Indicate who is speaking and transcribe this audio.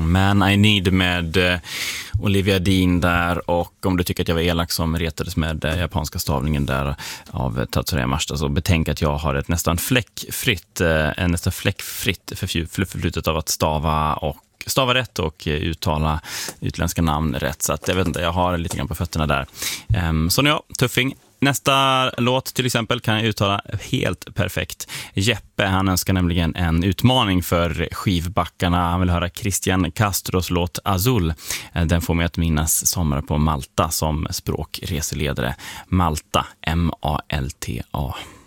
Speaker 1: Man I Need med Olivia Dean där, och om du tycker att jag var elak som retades med japanska stavningen där av Tatsuya Yamashita, så betänk att jag har ett nästan fläckfritt förflutet av att stava rätt och uttala utländska namn rätt, så att jag vet inte, jag har lite grann på fötterna där. Så nu tuffing. Nästa låt till exempel kan jag uttala helt perfekt. Jeppe, han önskar nämligen en utmaning för skivbackarna. Han vill höra Christian Castros låt Azul. Den får mig att minnas sommar på Malta som språkreseledare. Malta, M-A-L-T-A.